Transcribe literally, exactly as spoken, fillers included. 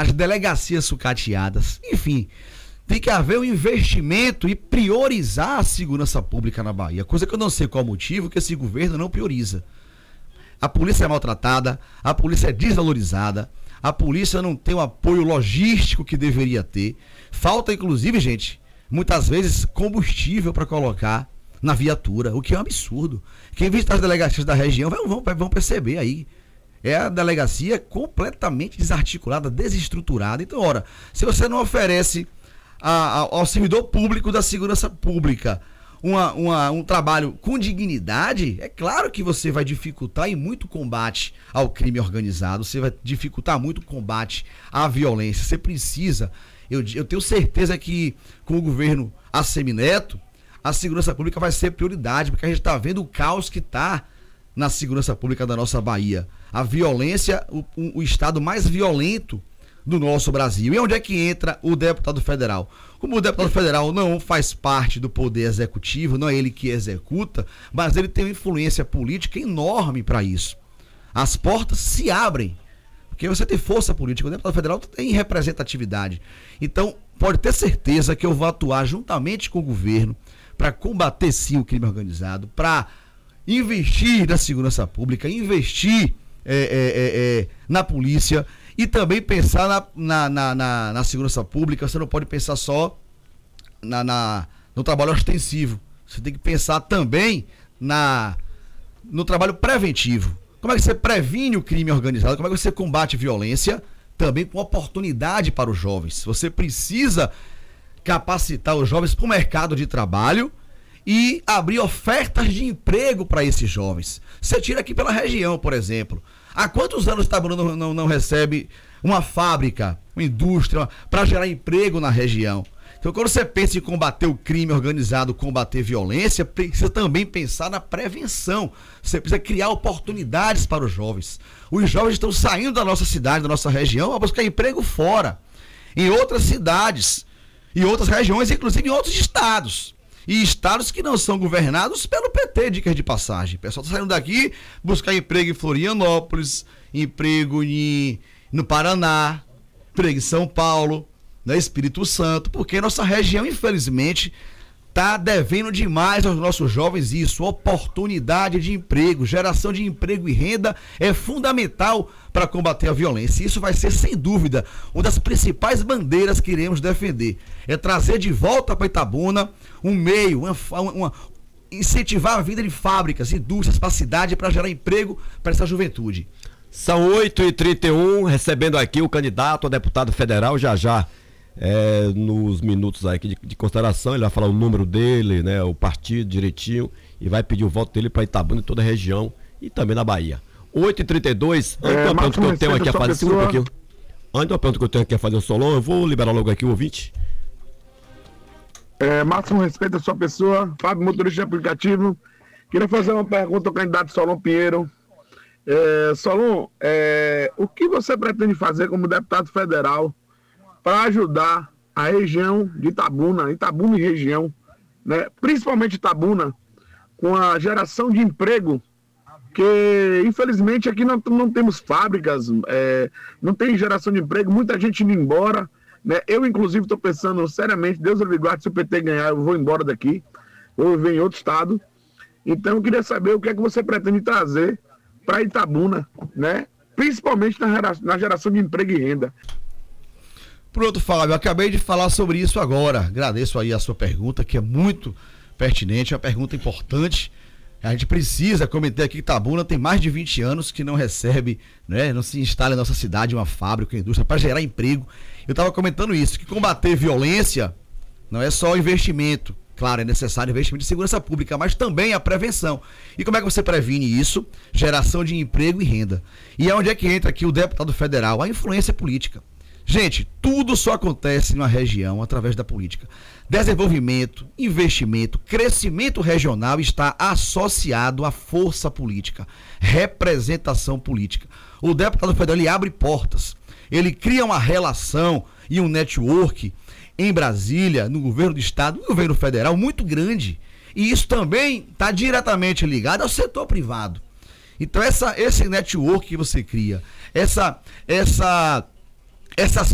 as delegacias sucateadas, enfim, tem que haver um investimento e priorizar a segurança pública na Bahia, coisa que eu não sei qual motivo que esse governo não prioriza. A polícia é maltratada, a polícia é desvalorizada, a polícia não tem o apoio logístico que deveria ter, falta inclusive, gente, muitas vezes combustível para colocar na viatura, o que é um absurdo. Quem visita as delegacias da região vão, vão perceber aí. É a delegacia completamente desarticulada, desestruturada. Então, ora, se você não oferece a, a, ao servidor público da segurança pública uma, uma, um trabalho com dignidade, é claro que você vai dificultar em muito o combate ao crime organizado, você vai dificultar muito o combate à violência. Você precisa, eu, eu tenho certeza que com o governo Assemineto, a segurança pública vai ser prioridade, porque a gente está vendo o caos que está na segurança pública da nossa Bahia. A violência, o, o, o estado mais violento do nosso Brasil. E onde é que entra o deputado federal? Como o deputado federal não faz parte do poder executivo, não é ele que executa, mas ele tem uma influência política enorme para isso. As portas se abrem, porque você tem força política, o deputado federal tem representatividade. Então, pode ter certeza que eu vou atuar juntamente com o governo para combater sim o crime organizado, para investir na segurança pública, investir é, é, é, na polícia e também pensar na, na, na, na, na segurança pública. Você não pode pensar só na, na, no trabalho ostensivo, você tem que pensar também na, no trabalho preventivo. Como é que você previne o crime organizado, como é que você combate violência, também com oportunidade para os jovens. Você precisa capacitar os jovens para o mercado de trabalho e abrir ofertas de emprego para esses jovens. Você tira aqui pela região, por exemplo. Há quantos anos Itabuna não, não, não recebe uma fábrica, uma indústria para gerar emprego na região? Então, quando você pensa em combater o crime organizado, combater violência, precisa também pensar na prevenção. Você precisa criar oportunidades para os jovens. Os jovens estão saindo da nossa cidade, da nossa região, para buscar emprego fora, em outras cidades, em outras regiões, inclusive em outros estados. E estados que não são governados pelo P T, dicas de passagem. O pessoal está saindo daqui buscar emprego em Florianópolis, emprego em, no Paraná, emprego em São Paulo, no Espírito Santo, porque nossa região, infelizmente, está devendo demais aos nossos jovens isso. Oportunidade de emprego, geração de emprego e renda é fundamental para combater a violência. Isso vai ser, sem dúvida, uma das principais bandeiras que iremos defender. É trazer de volta para Itabuna um meio, uma, uma, incentivar a vida de fábricas, indústrias para a cidade, para gerar emprego para essa juventude. São oito e trinta e um, recebendo aqui o candidato a deputado federal, já já. É, nos minutos aqui de, de consideração, ele vai falar o número dele, né, o partido direitinho, e vai pedir o voto dele para Itabuna e toda a região e também na Bahia. oito e trinta e dois, antes de uma pergunta que eu tenho aqui a fazer, segura um pouquinho. Antes de uma pergunta que eu tenho aqui a fazer o Solon, eu vou liberar logo aqui o ouvinte. É, máximo respeito à sua pessoa, Fábio, motorista de aplicativo. Queria fazer uma pergunta ao candidato Solon Pinheiro. É, Solon, é, o que você pretende fazer como deputado federal para ajudar a região de Itabuna, Itabuna e região, né, principalmente Itabuna, com a geração de emprego, que infelizmente aqui não, não temos fábricas, é, não tem geração de emprego, muita gente indo embora, né? Eu inclusive estou pensando seriamente, Deus me guarde, se o P T ganhar eu vou embora daqui, vou viver em outro estado. Então eu queria saber o que é que você pretende trazer para Itabuna, né, principalmente na geração, na geração de emprego e renda. Pronto, Fábio, eu acabei de falar sobre isso agora. Agradeço aí a sua pergunta, que é muito pertinente, é uma pergunta importante. A gente precisa comentar aqui que Itabuna tem mais de vinte anos que não recebe, né, não se instala em nossa cidade uma fábrica, uma indústria para gerar emprego. Eu estava comentando isso, que combater violência não é só investimento. Claro, é necessário investimento em segurança pública, mas também a prevenção. E como é que você previne isso? Geração de emprego e renda. E é onde é que entra aqui o deputado federal, a influência política. Gente, tudo só acontece numa região através da política. Desenvolvimento, investimento, crescimento regional está associado à força política, representação política. O deputado federal, ele abre portas, ele cria uma relação e um network em Brasília, no governo do estado, no governo federal, muito grande. E isso também está diretamente ligado ao setor privado. Então, essa, esse network que você cria, essa... essa essas